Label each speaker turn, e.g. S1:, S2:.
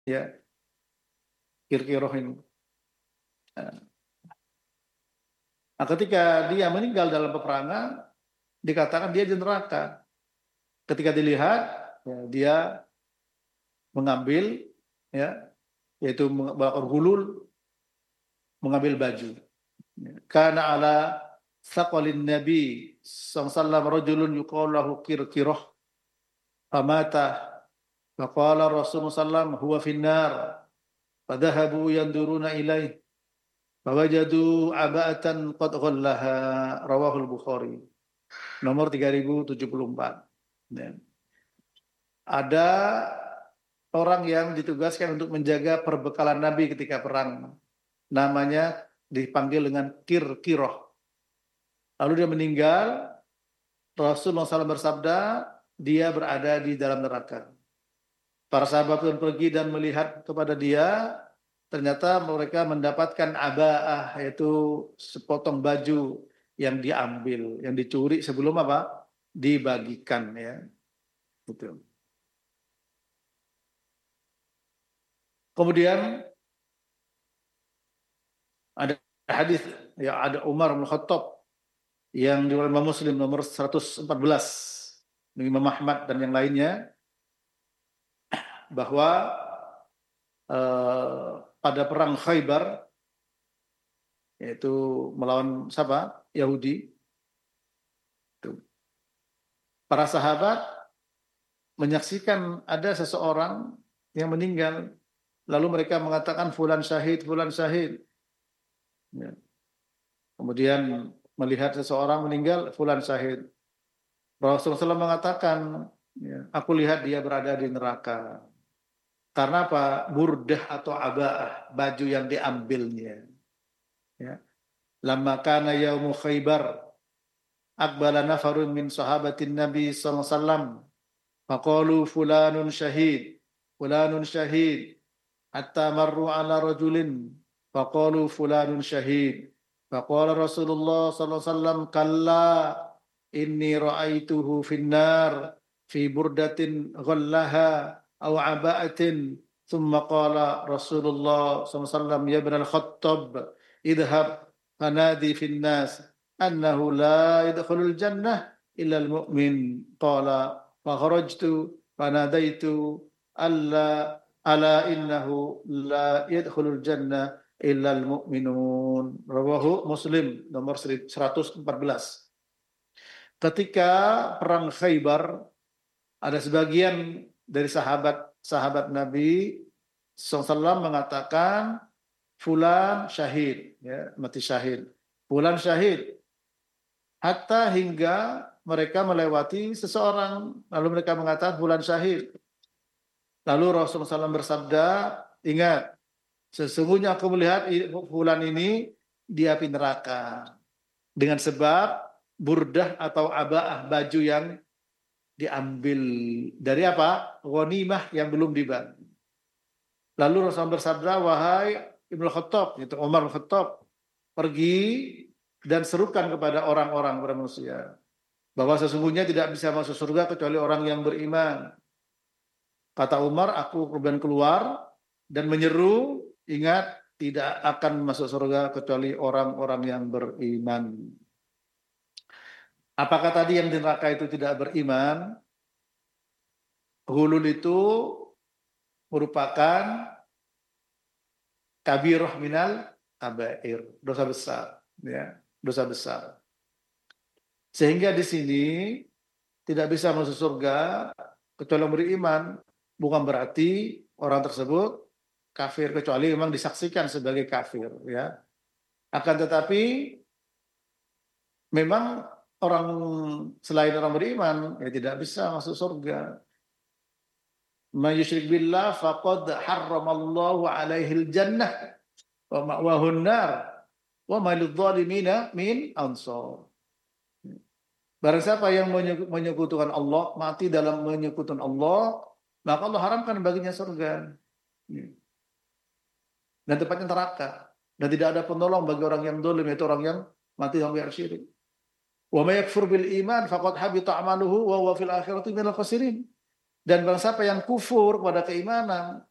S1: ya, Kirkiroh ini. Nah, ketika dia meninggal dalam peperangan, dikatakan dia di neraka. Ketika dilihat, ya, dia mengambil, ya, yaitu melakukan hulul, mengambil baju. Karena ala saqalin Nabi sallallahu rajulun yuqalu lahu Kirkiroh famata. Faqala Rasulullah sallallahu huwa finnar. Fadhahabu yanduruna ilaih. Fawajadu aba'atan qad ghallaha. Rawahul Bukhari. Nomor 3074. Ya. Ada orang yang ditugaskan untuk menjaga perbekalan Nabi ketika perang. Namanya dipanggil dengan Kirkiroh. Lalu dia meninggal, Rasulullah SAW bersabda, dia berada di dalam neraka. Para sahabat pun pergi dan melihat kepada dia, ternyata mereka mendapatkan aba'ah, yaitu sepotong baju yang diambil, yang dicuri sebelum apa? Dibagikan, ya. Gitu. Kemudian ada hadis ya, ada Umar bin Khattab yang diriwayatkan Imam Muslim nomor 114, Imam Ahmad dan yang lainnya, bahwa pada perang Khaybar, yaitu melawan siapa? Yahudi. Para sahabat menyaksikan ada seseorang yang meninggal, lalu mereka mengatakan fulan syahid, fulan syahid. Ya. Kemudian melihat seseorang meninggal, fulan syahid. Rasulullah SAW mengatakan, ya, aku lihat dia berada di neraka. Karena apa? Burdah atau aba'ah, baju yang diambilnya. Ya. Lamma kana yaumu Khaybar, aqbala nafarun min sahabatin Nabi sallallahu alaihi wasallam, faqalu fulanun syahid, fulanun syahid, hatta marru ala rajulin, faqalu fulanun syahid. Faqala Rasulullah sallallahu alaihi wasallam, kalla inni ra'aituhu finnar fi burdatin ghallaha aw aba'atin. Thumma qala Rasulullah sallallahu alaihi wasallam, ya ibn al-Khattab, idhab fanadi fin nas annahu la yadkhulul jannah illa al-mu'min. Qala fa kharajtu fanadaitu alla ala innahu la yadkhulul jannah illal mu'minun. Rawahu Muslim nomor 114. Ketika perang Khaybar, ada sebagian dari sahabat Nabi SAW mengatakan fulan syahid, ya, mati syahid. Fulan syahid. Hatta hingga mereka melewati seseorang, lalu mereka mengatakan fulan syahid. Lalu Rasulullah SAW bersabda, ingat, sesungguhnya aku melihat fulan ini di api neraka dengan sebab burdah atau aba'ah, baju yang diambil dari apa? Ghanimah yang belum dibagi. Lalu Rasulullah bersabda, wahai Ibnu Khattab, itu Umar bin Khattab, pergi dan serukan kepada orang-orang manusia bahwa sesungguhnya tidak bisa masuk surga kecuali orang yang beriman. Kata Umar, aku kemudian keluar dan menyeru, ingat, tidak akan masuk surga kecuali orang-orang yang beriman. Apakah tadi yang di neraka itu tidak beriman? Hulul itu merupakan kabirah minal kabair, dosa besar, ya, dosa besar. Sehingga di sini tidak bisa masuk surga kecuali yang beriman. Bukan berarti orang tersebut kafir kecuali memang disaksikan sebagai kafir, ya. Akan tetapi memang orang selain orang beriman ya tidak bisa masuk surga. Man yusyrik billah faqad harramallahu alaihil jannah wa ma'wahun nar wa ma lidzalimina min ansar. Barang siapa yang menyekutukan Allah, mati dalam menyekutukan Allah, maka Allah haramkan baginya surga. Dan tempatnya neraka. Dan tidak ada penolong bagi orang yang zalim, yaitu orang yang mati dalam syirik. Wa may yakfur bil iman faqad habita amaluhu wa huwa fil akhirati minal khasirin. Dan barang siapa yang kufur kepada keimanan,